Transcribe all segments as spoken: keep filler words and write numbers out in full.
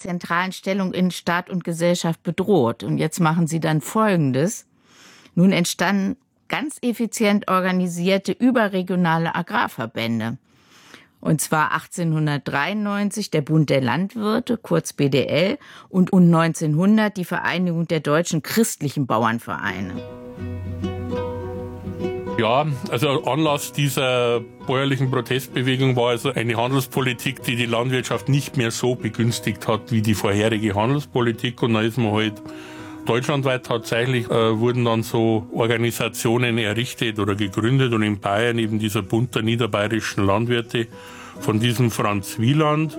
zentralen Stellung in Staat und Gesellschaft bedroht. Und jetzt machen sie dann Folgendes. Nun entstanden ganz effizient organisierte überregionale Agrarverbände. Und zwar achtzehnhundertdreiundneunzig der Bund der Landwirte, kurz B D L, und um neunzehnhundert die Vereinigung der deutschen christlichen Bauernvereine. Ja, also Anlass dieser bäuerlichen Protestbewegung war also eine Handelspolitik, die die Landwirtschaft nicht mehr so begünstigt hat wie die vorherige Handelspolitik. Und dann ist man halt deutschlandweit tatsächlich, äh, wurden dann so Organisationen errichtet oder gegründet. Und in Bayern eben dieser Bund der niederbayerischen Landwirte von diesem Franz Wieland.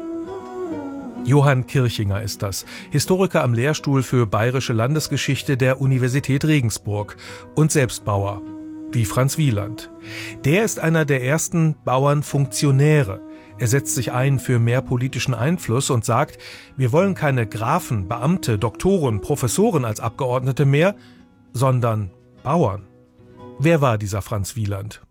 Johann Kirchinger ist das, Historiker am Lehrstuhl für Bayerische Landesgeschichte der Universität Regensburg und selbst Bauer, wie Franz Wieland. Der ist einer der ersten Bauernfunktionäre. Er setzt sich ein für mehr politischen Einfluss und sagt, wir wollen keine Grafen, Beamte, Doktoren, Professoren als Abgeordnete mehr, sondern Bauern. Wer war dieser Franz Wieland?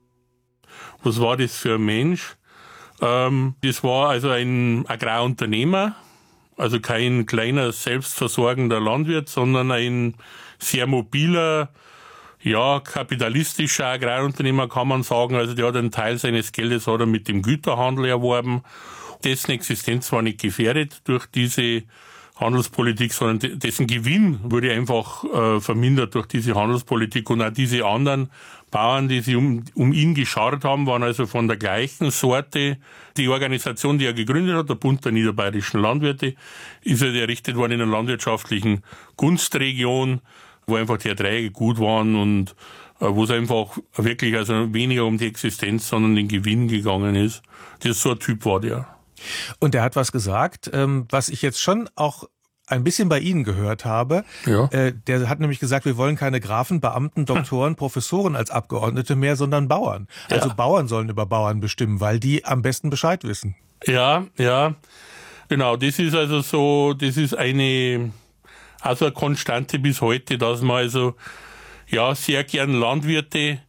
Was war das für ein Mensch? Ähm, das war also ein Agrarunternehmer, also kein kleiner, selbstversorgender Landwirt, sondern ein sehr mobiler, ja, kapitalistischer Agrarunternehmer kann man sagen. Also der hat einen Teil seines Geldes hat er mit dem Güterhandel erworben. Dessen Existenz war nicht gefährdet durch diese Handelspolitik, sondern dessen Gewinn wurde einfach äh, vermindert durch diese Handelspolitik. Und auch diese anderen Bauern, die sich um, um ihn geschart haben, waren also von der gleichen Sorte. Die Organisation, die er gegründet hat, der Bund der niederbayerischen Landwirte, ist halt errichtet worden in einer landwirtschaftlichen Gunstregion, wo einfach die Erträge gut waren und äh, wo es einfach wirklich also weniger um die Existenz, sondern den Gewinn gegangen ist. Das so ein Typ war der. Und er hat was gesagt, ähm, was ich jetzt schon auch ein bisschen bei Ihnen gehört habe. Ja. Äh, der hat nämlich gesagt, wir wollen keine Grafen, Beamten, Doktoren, Professoren als Abgeordnete mehr, sondern Bauern. Also ja. Bauern sollen über Bauern bestimmen, weil die am besten Bescheid wissen. Ja, ja, genau. Das ist also so, das ist eine... Also eine Konstante bis heute, dass man also ja sehr gern Landwirte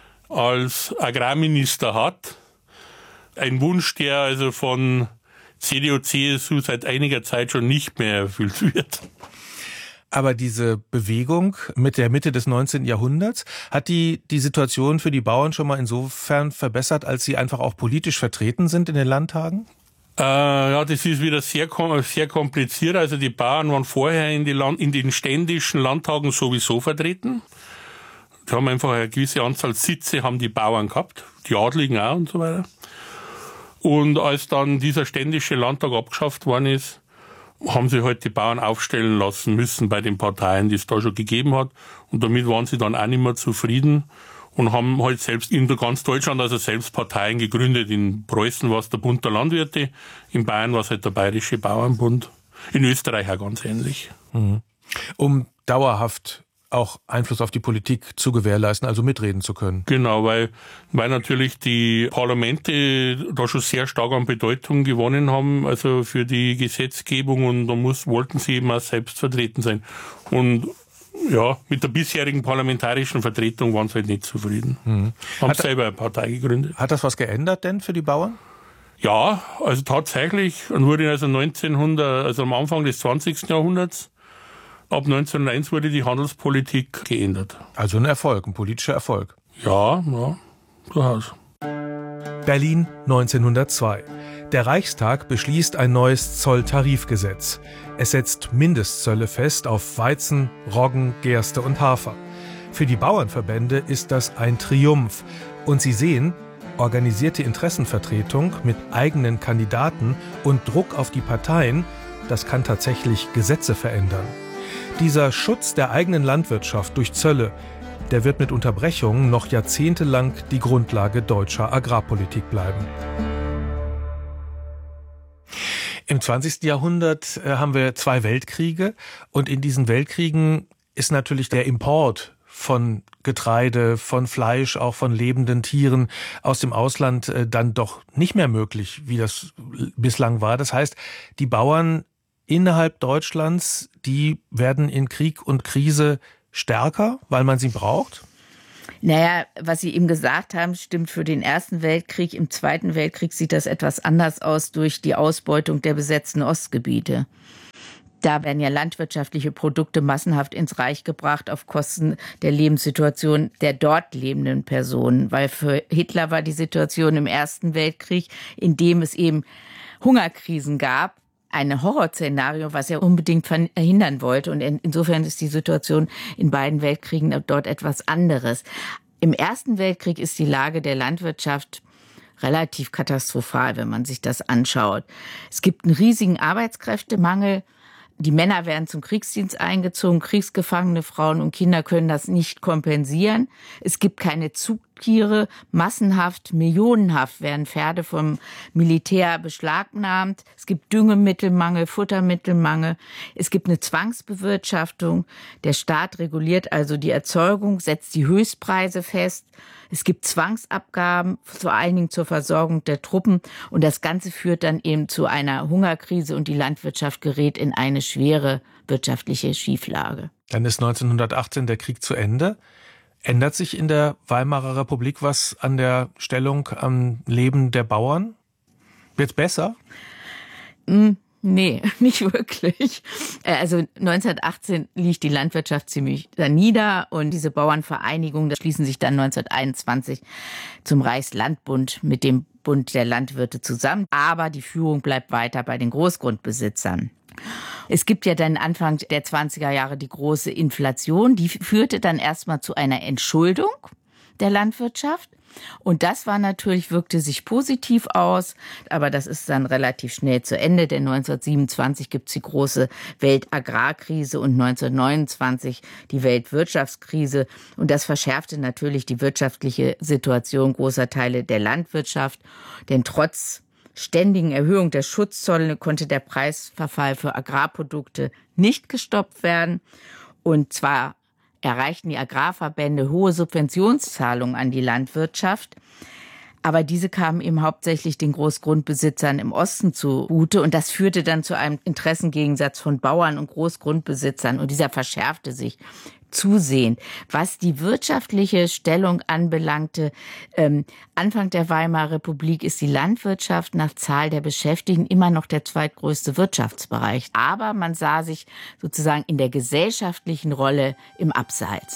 als Agrarminister hat. Ein Wunsch, der also von C D U, C S U seit einiger Zeit schon nicht mehr erfüllt wird. Aber diese Bewegung mit der Mitte des neunzehnten Jahrhunderts, hat die die Situation für die Bauern schon mal insofern verbessert, als sie einfach auch politisch vertreten sind in den Landtagen? Äh, ja, das ist wieder sehr, sehr kompliziert. Also die Bauern waren vorher in, die Land, in den ständischen Landtagen sowieso vertreten. Die haben einfach eine gewisse Anzahl Sitze, haben die Bauern gehabt, die Adligen auch und so weiter. Und als dann dieser ständische Landtag abgeschafft worden ist, haben sie halt die Bauern aufstellen lassen müssen bei den Parteien, die es da schon gegeben hat. Und damit waren sie dann auch nicht mehr zufrieden. Und haben halt selbst in ganz Deutschland also selbst Parteien gegründet. In Preußen war es der Bund der Landwirte, in Bayern war es halt der Bayerische Bauernbund, in Österreich auch ganz ähnlich. Mhm. Um dauerhaft auch Einfluss auf die Politik zu gewährleisten, also mitreden zu können. Genau, weil, weil natürlich die Parlamente da schon sehr stark an Bedeutung gewonnen haben, also für die Gesetzgebung, und da muss, wollten sie eben auch selbst vertreten sein. Und ja, mit der bisherigen parlamentarischen Vertretung waren sie halt nicht zufrieden. Mhm. Haben hat, selber eine Partei gegründet. Hat das was geändert denn für die Bauern? Ja, also tatsächlich. Dann wurde also neunzehnhundert, also am Anfang des zwanzigsten Jahrhunderts, ab neunzehnhunderteins wurde die Handelspolitik geändert. Also ein Erfolg, ein politischer Erfolg. Ja, ja, durchaus. Berlin neunzehnhundertzwei. Der Reichstag beschließt ein neues Zolltarifgesetz. Es setzt Mindestzölle fest auf Weizen, Roggen, Gerste und Hafer. Für die Bauernverbände ist das ein Triumph. Und sie sehen, organisierte Interessenvertretung mit eigenen Kandidaten und Druck auf die Parteien, das kann tatsächlich Gesetze verändern. Dieser Schutz der eigenen Landwirtschaft durch Zölle, der wird mit Unterbrechungen noch jahrzehntelang die Grundlage deutscher Agrarpolitik bleiben. Im zwanzigsten Jahrhundert äh, haben wir zwei Weltkriege, und in diesen Weltkriegen ist natürlich der Import von Getreide, von Fleisch, auch von lebenden Tieren aus dem Ausland äh, dann doch nicht mehr möglich, wie das bislang war. Das heißt, die Bauern innerhalb Deutschlands, die werden in Krieg und Krise stärker, weil man sie braucht? Naja, was Sie eben gesagt haben, stimmt für den Ersten Weltkrieg. Im Zweiten Weltkrieg sieht das etwas anders aus durch die Ausbeutung der besetzten Ostgebiete. Da werden ja landwirtschaftliche Produkte massenhaft ins Reich gebracht auf Kosten der Lebenssituation der dort lebenden Personen. Weil für Hitler war die Situation im Ersten Weltkrieg, in dem es eben Hungerkrisen gab, ein Horrorszenario, was er unbedingt verhindern wollte. Und insofern ist die Situation in beiden Weltkriegen dort etwas anderes. Im Ersten Weltkrieg ist die Lage der Landwirtschaft relativ katastrophal, wenn man sich das anschaut. Es gibt einen riesigen Arbeitskräftemangel. Die Männer werden zum Kriegsdienst eingezogen, kriegsgefangene Frauen und Kinder können das nicht kompensieren. Es gibt keine Zugtiere, massenhaft, millionenhaft werden Pferde vom Militär beschlagnahmt. Es gibt Düngemittelmangel, Futtermittelmangel. Es gibt eine Zwangsbewirtschaftung. Der Staat reguliert also die Erzeugung, setzt die Höchstpreise fest. Es gibt Zwangsabgaben, vor allen Dingen zur Versorgung der Truppen. Und das Ganze führt dann eben zu einer Hungerkrise und die Landwirtschaft gerät in eine schwere wirtschaftliche Schieflage. Dann ist neunzehnhundertachtzehn der Krieg zu Ende. Ändert sich in der Weimarer Republik was an der Stellung, am Leben der Bauern? Wird's besser? Mm. Nee, nicht wirklich. Also neunzehnhundertachtzehn liegt die Landwirtschaft ziemlich da nieder und diese Bauernvereinigungen schließen sich dann neunzehnhunderteinundzwanzig zum Reichslandbund mit dem Bund der Landwirte zusammen. Aber die Führung bleibt weiter bei den Großgrundbesitzern. Es gibt ja dann Anfang der zwanziger Jahre die große Inflation. Die führte dann erstmal zu einer Entschuldung der Landwirtschaft. Und das war natürlich, wirkte sich positiv aus, aber das ist dann relativ schnell zu Ende, denn neunzehnhundertsiebenundzwanzig gibt es die große Weltagrarkrise und neunzehnhundertneunundzwanzig die Weltwirtschaftskrise. Und das verschärfte natürlich die wirtschaftliche Situation großer Teile der Landwirtschaft, denn trotz ständigen Erhöhung der Schutzzölle konnte der Preisverfall für Agrarprodukte nicht gestoppt werden. Und zwar erreichten die Agrarverbände hohe Subventionszahlungen an die Landwirtschaft. Aber diese kamen eben hauptsächlich den Großgrundbesitzern im Osten zugute. Und das führte dann zu einem Interessengegensatz von Bauern und Großgrundbesitzern. Und dieser verschärfte sich zusehend. Was die wirtschaftliche Stellung anbelangte, ähm, Anfang der Weimarer Republik ist die Landwirtschaft nach Zahl der Beschäftigten immer noch der zweitgrößte Wirtschaftsbereich. Aber man sah sich sozusagen in der gesellschaftlichen Rolle im Abseits.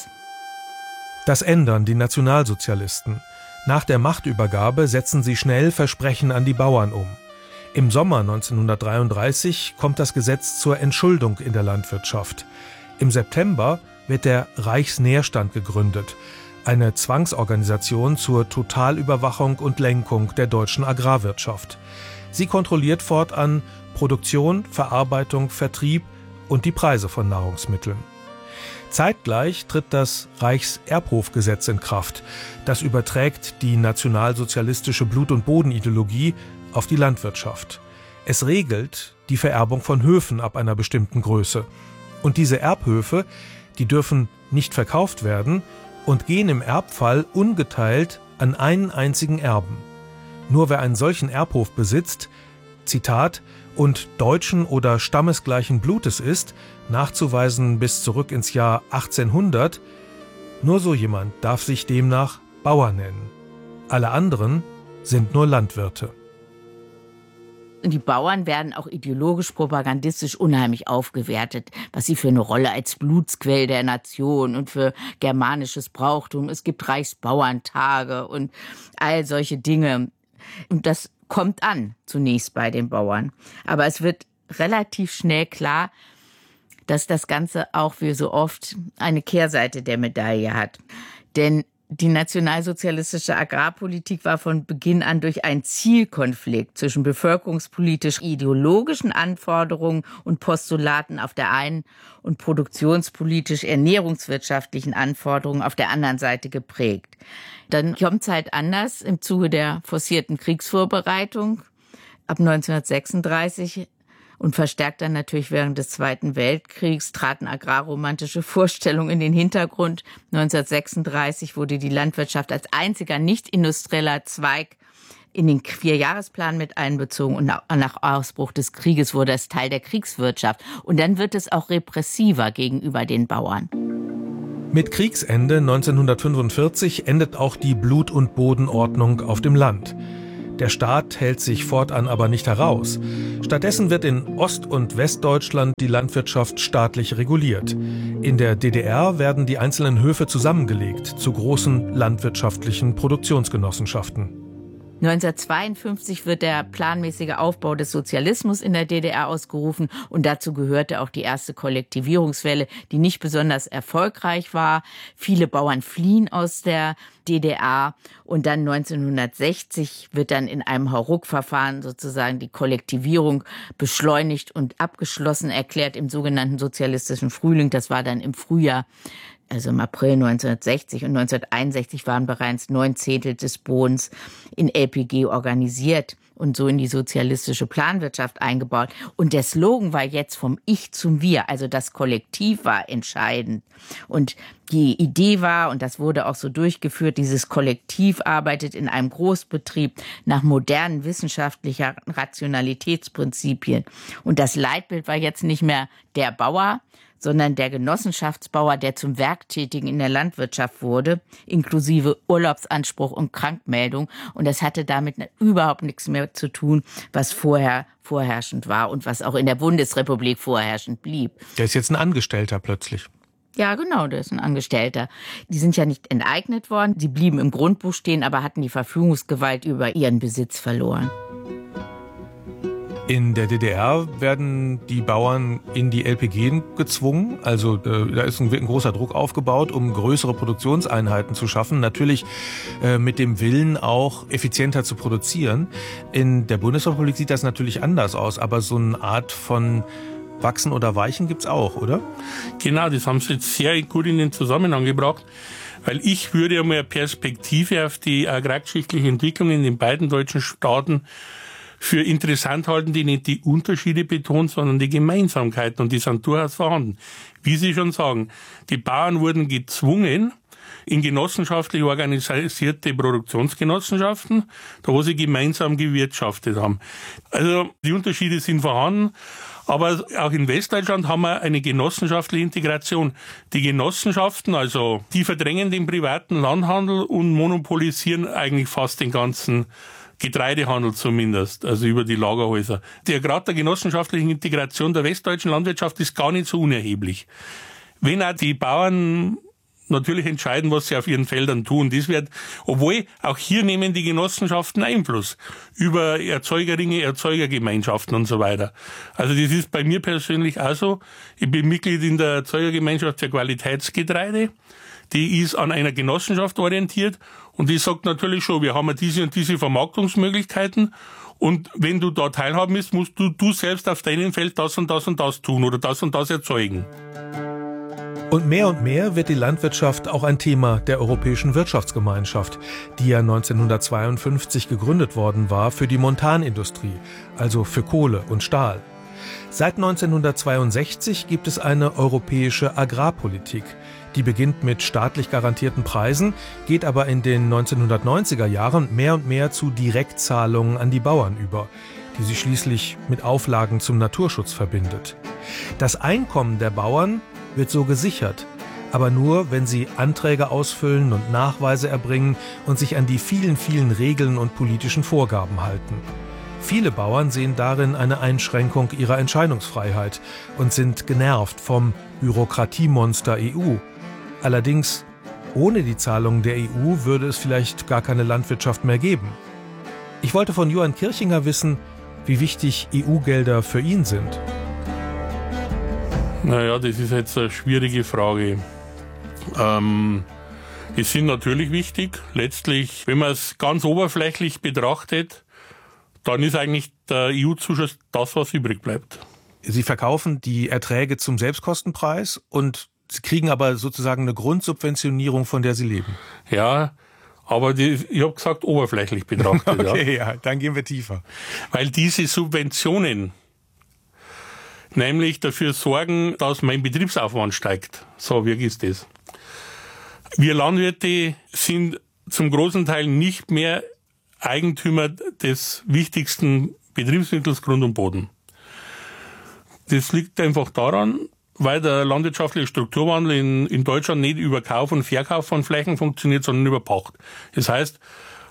Das ändern die Nationalsozialisten. Nach der Machtübergabe setzen sie schnell Versprechen an die Bauern um. Im Sommer neunzehnhundertdreiunddreißig kommt das Gesetz zur Entschuldung in der Landwirtschaft. Im September wird der Reichsnährstand gegründet, eine Zwangsorganisation zur Totalüberwachung und Lenkung der deutschen Agrarwirtschaft. Sie kontrolliert fortan Produktion, Verarbeitung, Vertrieb und die Preise von Nahrungsmitteln. Zeitgleich tritt das Reichserbhofgesetz in Kraft. Das überträgt die nationalsozialistische Blut- und Bodenideologie auf die Landwirtschaft. Es regelt die Vererbung von Höfen ab einer bestimmten Größe. Und diese Erbhöfe, die dürfen nicht verkauft werden und gehen im Erbfall ungeteilt an einen einzigen Erben. Nur wer einen solchen Erbhof besitzt, Zitat, und deutschen oder stammesgleichen Blutes ist, nachzuweisen bis zurück ins Jahr achtzehnhundert, nur so jemand darf sich demnach Bauer nennen. Alle anderen sind nur Landwirte. Die Bauern werden auch ideologisch, propagandistisch unheimlich aufgewertet, was sie für eine Rolle als Blutsquell der Nation und für germanisches Brauchtum. Es gibt Reichsbauerntage und all solche Dinge. Und das kommt an, zunächst bei den Bauern. Aber es wird relativ schnell klar, dass das Ganze auch wie so oft eine Kehrseite der Medaille hat. Denn die nationalsozialistische Agrarpolitik war von Beginn an durch einen Zielkonflikt zwischen bevölkerungspolitisch-ideologischen Anforderungen und Postulaten auf der einen und produktionspolitisch-ernährungswirtschaftlichen Anforderungen auf der anderen Seite geprägt. Dann kommt es halt anders im Zuge der forcierten Kriegsvorbereitung ab neunzehnhundertsechsunddreißig und verstärkt dann natürlich während des Zweiten Weltkriegs traten agrarromantische Vorstellungen in den Hintergrund. neunzehnhundertsechsunddreißig wurde die Landwirtschaft als einziger nicht-industrieller Zweig in den Vierjahresplan mit einbezogen und nach Ausbruch des Krieges wurde es Teil der Kriegswirtschaft. Und dann wird es auch repressiver gegenüber den Bauern. Mit Kriegsende neunzehnhundertfünfundvierzig endet auch die Blut- und Bodenordnung auf dem Land. Der Staat hält sich fortan aber nicht heraus. Stattdessen wird in Ost- und Westdeutschland die Landwirtschaft staatlich reguliert. In der D D R werden die einzelnen Höfe zusammengelegt zu großen landwirtschaftlichen Produktionsgenossenschaften. neunzehnhundertzweiundfünfzig wird der planmäßige Aufbau des Sozialismus in der D D R ausgerufen und dazu gehörte auch die erste Kollektivierungswelle, die nicht besonders erfolgreich war. Viele Bauern fliehen aus der D D R und dann neunzehnhundertsechzig wird dann in einem Hauruck-Verfahren sozusagen die Kollektivierung beschleunigt und abgeschlossen erklärt im sogenannten sozialistischen Frühling. Das war dann im Frühjahr. Also im April neunzehnhundertsechzig und neunzehnhunderteinundsechzig waren bereits neun Zehntel des Bodens in L P G organisiert und so in die sozialistische Planwirtschaft eingebaut. Und der Slogan war jetzt vom Ich zum Wir, also das Kollektiv war entscheidend. Und die Idee war, und das wurde auch so durchgeführt, dieses Kollektiv arbeitet in einem Großbetrieb nach modernen wissenschaftlicher Rationalitätsprinzipien. Und das Leitbild war jetzt nicht mehr der Bauer, sondern der Genossenschaftsbauer, der zum Werktätigen in der Landwirtschaft wurde, inklusive Urlaubsanspruch und Krankmeldung. Und das hatte damit überhaupt nichts mehr zu tun, was vorher vorherrschend war und was auch in der Bundesrepublik vorherrschend blieb. Der ist jetzt ein Angestellter plötzlich. Ja, genau, der ist ein Angestellter. Die sind ja nicht enteignet worden, sie blieben im Grundbuch stehen, aber hatten die Verfügungsgewalt über ihren Besitz verloren. In der D D R werden die Bauern in die L P G gezwungen. Also äh, da ist ein, ein großer Druck aufgebaut, um größere Produktionseinheiten zu schaffen. Natürlich äh, mit dem Willen auch effizienter zu produzieren. In der Bundesrepublik sieht das natürlich anders aus. Aber so eine Art von Wachsen oder Weichen gibt's auch, oder? Genau, das haben Sie jetzt sehr gut in den Zusammenhang gebracht. Weil ich würde einmal eine Perspektive auf die agrargeschichtliche Entwicklung in den beiden deutschen Staaten für interessant halten, die nicht die Unterschiede betont, sondern die Gemeinsamkeiten. Und die sind durchaus vorhanden. Wie Sie schon sagen, die Bauern wurden gezwungen in genossenschaftlich organisierte Produktionsgenossenschaften, da wo sie gemeinsam gewirtschaftet haben. Also die Unterschiede sind vorhanden. Aber auch in Westdeutschland haben wir eine genossenschaftliche Integration. Die Genossenschaften, also die verdrängen den privaten Landhandel und monopolisieren eigentlich fast den ganzen Getreidehandel zumindest, also über die Lagerhäuser. Der Grad der genossenschaftlichen Integration der westdeutschen Landwirtschaft ist gar nicht so unerheblich. Wenn auch die Bauern natürlich entscheiden, was sie auf ihren Feldern tun. Das wird, obwohl auch hier nehmen die Genossenschaften Einfluss über Erzeugerringe, Erzeugergemeinschaften und so weiter. Also das ist bei mir persönlich auch so. Ich bin Mitglied in der Erzeugergemeinschaft für Qualitätsgetreide. Die ist an einer Genossenschaft orientiert und die sagt natürlich schon, wir haben diese und diese Vermarktungsmöglichkeiten und wenn du da teilhaben willst, musst du, du selbst auf deinem Feld das und das und das tun oder das und das erzeugen. Und mehr und mehr wird die Landwirtschaft auch ein Thema der Europäischen Wirtschaftsgemeinschaft, die ja neunzehnhundertzweiundfünfzig gegründet worden war für die Montanindustrie, also für Kohle und Stahl. Seit neunzehnhundertzweiundsechzig gibt es eine europäische Agrarpolitik. Die beginnt mit staatlich garantierten Preisen, geht aber in den neunzehnhundertneunziger Jahren mehr und mehr zu Direktzahlungen an die Bauern über, die sie schließlich mit Auflagen zum Naturschutz verbindet. Das Einkommen der Bauern wird so gesichert, aber nur, wenn sie Anträge ausfüllen und Nachweise erbringen und sich an die vielen, vielen Regeln und politischen Vorgaben halten. Viele Bauern sehen darin eine Einschränkung ihrer Entscheidungsfreiheit und sind genervt vom Bürokratiemonster E U. Allerdings, ohne die Zahlungen der E U würde es vielleicht gar keine Landwirtschaft mehr geben. Ich wollte von Johann Kirchinger wissen, wie wichtig E U-Gelder für ihn sind. Naja, das ist jetzt eine schwierige Frage. Ähm, die sind natürlich wichtig. Letztlich, wenn man es ganz oberflächlich betrachtet, dann ist eigentlich der E U-Zuschuss das, was übrig bleibt. Sie verkaufen die Erträge zum Selbstkostenpreis und Sie kriegen aber sozusagen eine Grundsubventionierung, von der Sie leben. Ja, aber die, ich habe gesagt, oberflächlich betrachtet. Okay, ja. Ja, dann gehen wir tiefer. Weil diese Subventionen nämlich dafür sorgen, dass mein Betriebsaufwand steigt. So, wie ist das? Wir Landwirte sind zum großen Teil nicht mehr Eigentümer des wichtigsten Betriebsmittels Grund und Boden. Das liegt einfach daran, weil der landwirtschaftliche Strukturwandel in, in Deutschland nicht über Kauf und Verkauf von Flächen funktioniert, sondern über Pacht. Das heißt,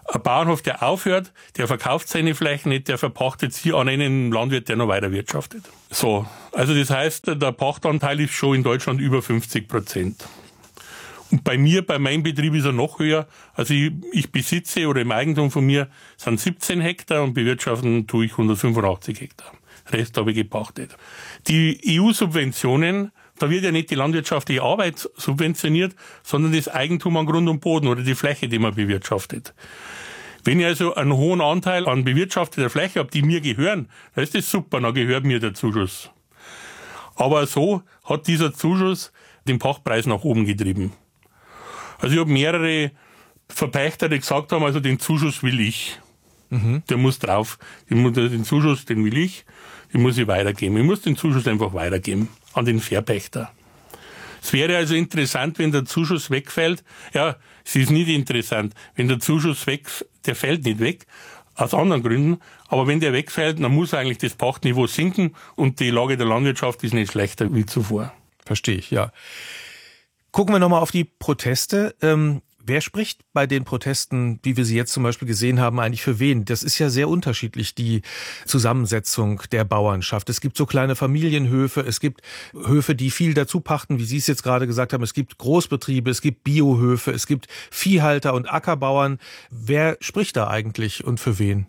Ein Bauernhof, der aufhört, der verkauft seine Flächen nicht, der verpachtet sie an einen Landwirt, der noch weiter wirtschaftet. So, also das heißt, der Pachtanteil ist schon in Deutschland über fünfzig Prozent. Und bei mir, bei meinem Betrieb ist er noch höher. Also ich, ich besitze oder im Eigentum von mir sind siebzehn Hektar und bewirtschaften tue ich hundertfünfundachtzig Hektar. Rest habe ich gepachtet. Die E U-Subventionen, da wird ja nicht die landwirtschaftliche Arbeit subventioniert, sondern das Eigentum an Grund und Boden oder die Fläche, die man bewirtschaftet. Wenn ich also einen hohen Anteil an bewirtschafteter Fläche habe, die mir gehören, dann ist das super, dann gehört mir der Zuschuss. Aber so hat dieser Zuschuss den Pachtpreis nach oben getrieben. Also ich habe mehrere Verpächter, die gesagt haben, also den Zuschuss will ich. Mhm. Der muss drauf. Den Zuschuss, den will ich, den muss ich weitergeben. Ich muss den Zuschuss einfach weitergeben an den Verpächter. Es wäre also interessant, wenn der Zuschuss wegfällt. Ja, es ist nicht interessant. Wenn der Zuschuss weg, der fällt nicht weg, aus anderen Gründen. Aber wenn der wegfällt, dann muss eigentlich das Pachtniveau sinken und die Lage der Landwirtschaft ist nicht schlechter wie zuvor. Verstehe ich, ja. Gucken wir nochmal auf die Proteste. Ähm, wer spricht bei den Protesten, wie wir sie jetzt zum Beispiel gesehen haben, eigentlich für wen? Das ist ja sehr unterschiedlich, die Zusammensetzung der Bauernschaft. Es gibt so kleine Familienhöfe, es gibt Höfe, die viel dazu pachten, wie Sie es jetzt gerade gesagt haben. Es gibt Großbetriebe, es gibt Biohöfe, es gibt Viehhalter und Ackerbauern. Wer spricht da eigentlich und für wen?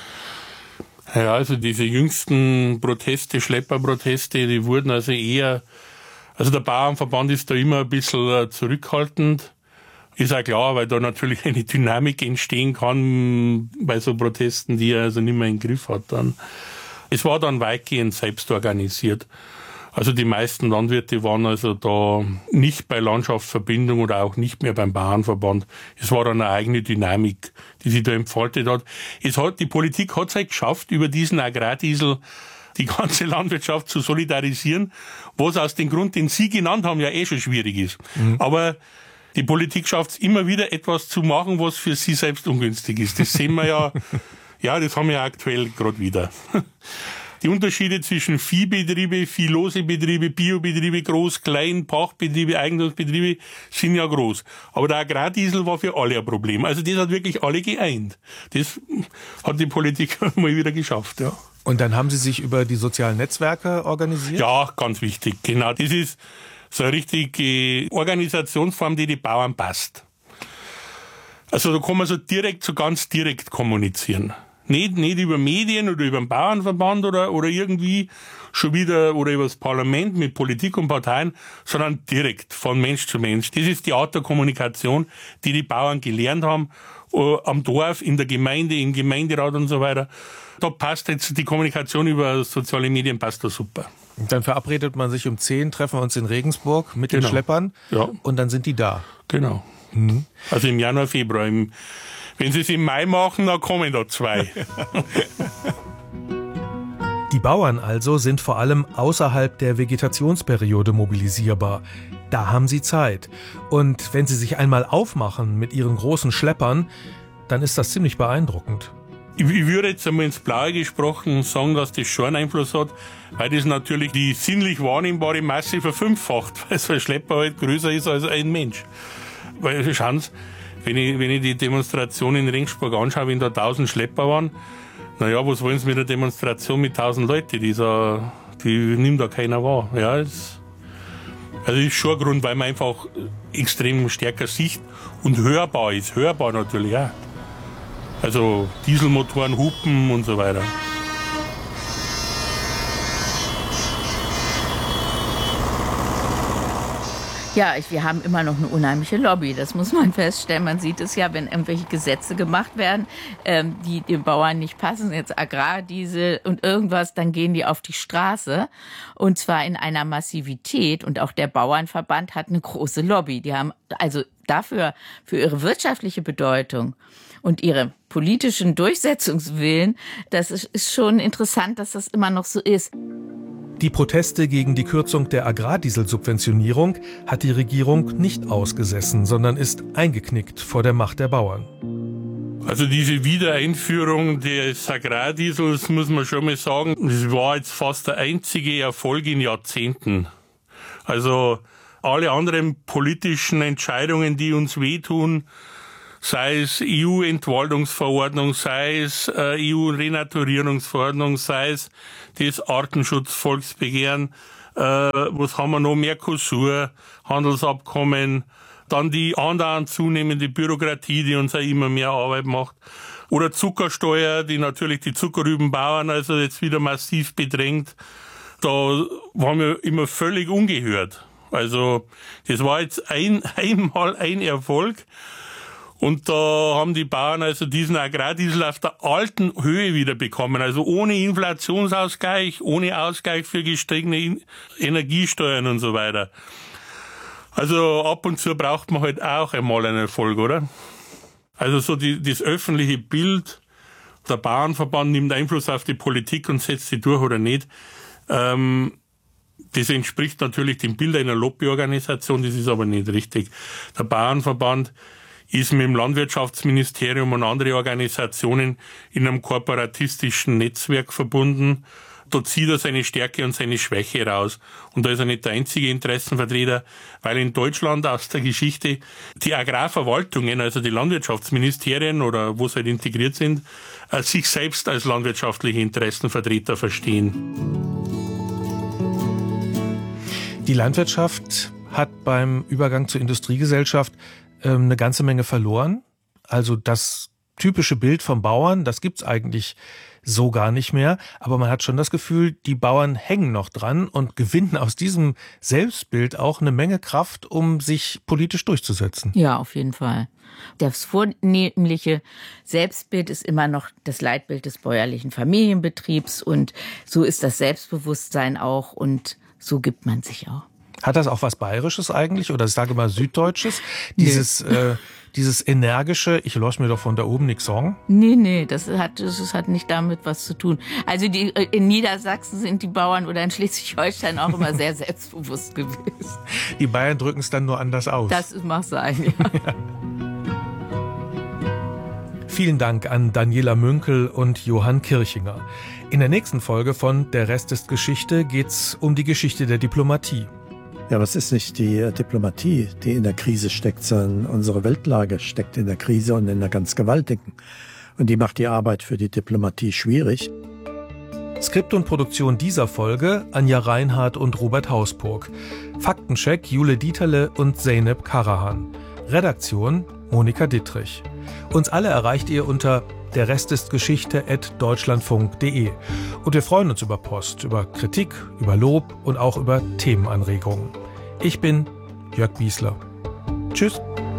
Ja, also diese jüngsten Proteste, Schlepperproteste, die wurden also eher... Also der Bauernverband ist da immer ein bisschen zurückhaltend. Ist auch klar, weil da natürlich eine Dynamik entstehen kann bei so Protesten, die er also nicht mehr im Griff hat dann. Es war dann weitgehend selbst organisiert. Also die meisten Landwirte waren also da nicht bei Landschaftsverbindung oder auch nicht mehr beim Bauernverband. Es war dann eine eigene Dynamik, die sich da entfaltet hat. Es hat, die Politik hat es halt geschafft, über diesen Agrardiesel die ganze Landwirtschaft zu solidarisieren, was aus dem Grund, den Sie genannt haben, ja eh schon schwierig ist. Mhm. Aber die Politik schafft es immer wieder, etwas zu machen, was für sie selbst ungünstig ist. Das sehen wir ja, ja, das haben wir ja aktuell gerade wieder. Die Unterschiede zwischen Viehbetriebe, viehlose Betriebe, Biobetriebe, Groß-, Klein-, Pachtbetriebe, Eigentumsbetriebe sind ja groß. Aber der Agrardiesel war für alle ein Problem. Also das hat wirklich alle geeint. Das hat die Politik mal wieder geschafft, ja. Und dann haben Sie sich über die sozialen Netzwerke organisiert? Ja, ganz wichtig. Genau, das ist so eine richtige Organisationsform, die die Bauern passt. Also da kann man so direkt, so ganz direkt kommunizieren. Nicht, nicht über Medien oder über den Bauernverband oder, oder irgendwie schon wieder oder über das Parlament mit Politik und Parteien, sondern direkt von Mensch zu Mensch. Das ist die Art der Kommunikation, die die Bauern gelernt haben, uh, am Dorf, in der Gemeinde, im Gemeinderat und so weiter. Da passt jetzt die Kommunikation über soziale Medien passt da super. Dann verabredet man sich um zehn, treffen wir uns in Regensburg mit genau. den Schleppern ja. und dann sind die da. Genau. Mhm. Also im Januar, Februar. Im, wenn Sie es im Mai machen, dann kommen da zwei. Die Bauern also sind vor allem außerhalb der Vegetationsperiode mobilisierbar. Da haben sie Zeit. Und wenn sie sich einmal aufmachen mit ihren großen Schleppern, dann ist das ziemlich beeindruckend. Ich würde jetzt einmal ins Blaue gesprochen sagen, dass das schon einen Einfluss hat, weil das natürlich die sinnlich wahrnehmbare Masse verfünffacht, weil so ein Schlepper halt größer ist als ein Mensch. Weil schauen Sie, wenn ich, wenn ich die Demonstration in Regensburg anschaue, wenn da tausend Schlepper waren, naja, was wollen Sie mit einer Demonstration mit tausend Leuten? Die, da, die nimmt da keiner wahr. Ja, das, also das ist schon ein Grund, weil man einfach extrem stärker sieht und hörbar ist. Hörbar natürlich auch. Also Dieselmotoren, Hupen und so weiter. Ja, ich, wir haben immer noch eine unheimliche Lobby, das muss man feststellen. Man sieht es ja, wenn irgendwelche Gesetze gemacht werden, ähm, die den Bauern nicht passen, jetzt Agrardiesel und irgendwas, dann gehen die auf die Straße. Und zwar in einer Massivität. Und auch der Bauernverband hat eine große Lobby. Die haben also dafür, für ihre wirtschaftliche Bedeutung und ihre politischen Durchsetzungswillen, das ist, ist schon interessant, dass das immer noch so ist. Die Proteste gegen die Kürzung der Agrardieselsubventionierung hat die Regierung nicht ausgesessen, sondern ist eingeknickt vor der Macht der Bauern. Also diese Wiedereinführung des Agrardiesels, muss man schon mal sagen, das war jetzt fast der einzige Erfolg in Jahrzehnten. Also alle anderen politischen Entscheidungen, die uns wehtun, sei es E U-Entwaldungsverordnung, sei es äh, E U-Renaturierungsverordnung, sei es das Artenschutzvolksbegehren, äh, was haben wir noch, Mercosur, Handelsabkommen, dann die andauernd zunehmende Bürokratie, die uns auch immer mehr Arbeit macht, oder Zuckersteuer, die natürlich die Zuckerrübenbauern also jetzt wieder massiv bedrängt. Da waren wir immer völlig ungehört. Also das war jetzt ein, einmal ein Erfolg. Und da haben die Bauern also diesen Agrardiesel auf der alten Höhe wieder bekommen. Also ohne Inflationsausgleich, ohne Ausgleich für gestiegene Energiesteuern und so weiter. Also ab und zu braucht man halt auch einmal einen Erfolg, oder? Also so die, das öffentliche Bild, der Bauernverband nimmt Einfluss auf die Politik und setzt sie durch oder nicht. Ähm, das entspricht natürlich dem Bild einer Lobbyorganisation, das ist aber nicht richtig. Der Bauernverband ist mit dem Landwirtschaftsministerium und andere Organisationen in einem kooperatistischen Netzwerk verbunden. Da zieht er seine Stärke und seine Schwäche raus. Und da ist er nicht der einzige Interessenvertreter, weil in Deutschland aus der Geschichte die Agrarverwaltungen, also die Landwirtschaftsministerien oder wo sie halt integriert sind, sich selbst als landwirtschaftliche Interessenvertreter verstehen. Die Landwirtschaft hat beim Übergang zur Industriegesellschaft eine ganze Menge verloren. Also das typische Bild vom Bauern, das gibt's eigentlich so gar nicht mehr. Aber man hat schon das Gefühl, die Bauern hängen noch dran und gewinnen aus diesem Selbstbild auch eine Menge Kraft, um sich politisch durchzusetzen. Ja, auf jeden Fall. Das vornehmliche Selbstbild ist immer noch das Leitbild des bäuerlichen Familienbetriebs. Und so ist das Selbstbewusstsein auch und so gibt man sich auch. Hat das auch was Bayerisches eigentlich oder ich sage mal Süddeutsches? Dieses, äh, dieses energische, ich lass mir doch von da oben nichts sagen? Nee, nee, das hat, das hat nicht damit was zu tun. Also die, in Niedersachsen sind die Bauern oder in Schleswig-Holstein auch immer sehr selbstbewusst gewesen. Die Bayern drücken es dann nur anders aus. Das mag sein, ja. Ja. Vielen Dank an Daniela Münkel und Johann Kirchinger. In der nächsten Folge von Der Rest ist Geschichte geht's um die Geschichte der Diplomatie. Ja, was ist nicht die Diplomatie, die in der Krise steckt, sondern unsere Weltlage steckt in der Krise und in der ganz gewaltigen. Und die macht die Arbeit für die Diplomatie schwierig. Skript und Produktion dieser Folge Anja Reinhardt und Robert Hausburg. Faktencheck Jule Dieterle und Zeynep Karahan. Redaktion Monika Dittrich. Uns alle erreicht ihr unter der Rest ist Geschichte at deutschlandfunk punkt de. Und wir freuen uns über Post, über Kritik, über Lob und auch über Themenanregungen. Ich bin Jörg Biesler. Tschüss.